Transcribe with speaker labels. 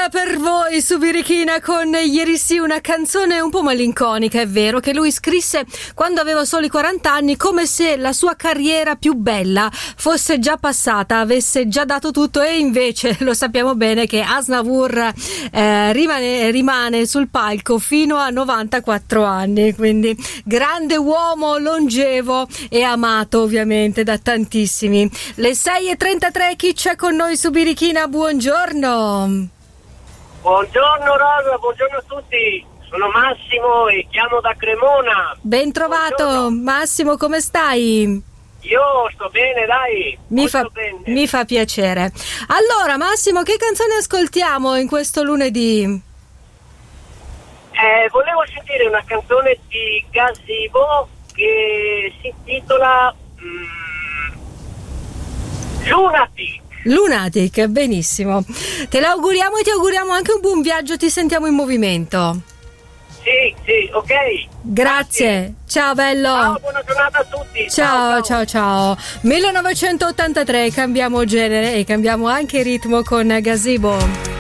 Speaker 1: Ancora per voi su Birichina con Ieri sì, una canzone un po' malinconica, è vero, che lui scrisse quando aveva soli 40 anni, come se la sua carriera più bella fosse già passata, avesse già dato tutto, e invece lo sappiamo bene che Aznavour rimane sul palco fino a 94 anni, quindi grande uomo, longevo e amato ovviamente da tantissimi. Le 6:33, chi c'è con noi su Birichina? Buongiorno.
Speaker 2: Buongiorno Rosa, buongiorno a tutti, sono Massimo e chiamo da Cremona.
Speaker 1: Ben trovato. Buongiorno. Massimo, come stai?
Speaker 2: Io sto bene, dai.
Speaker 1: Mi fa piacere. Allora Massimo, che canzone ascoltiamo in questo lunedì?
Speaker 2: Volevo sentire una canzone di Gazebo che si intitola
Speaker 1: Lunatic, benissimo. Te l'auguriamo e ti auguriamo anche un buon viaggio, ti sentiamo in movimento.
Speaker 2: Sì, ok.
Speaker 1: Grazie. Ciao bello.
Speaker 2: Ciao, buona giornata a tutti.
Speaker 1: Ciao. 1983, cambiamo genere e cambiamo anche ritmo con Gazebo.